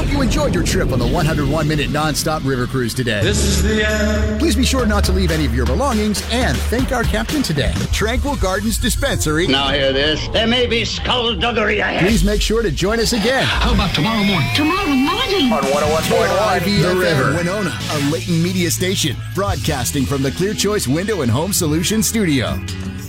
hope you enjoyed your trip on the 101-minute nonstop river cruise today. This is the end. Please be sure not to leave any of your belongings and thank our captain today. Tranquil Gardens Dispensary. Now hear this. There may be skullduggery ahead. Please make sure to join us again. How about tomorrow morning? Tomorrow morning. On 101.1 The River, River. Winona, a Leighton Media station, broadcasting from the Clear Choice Window and Home Solutions Studio.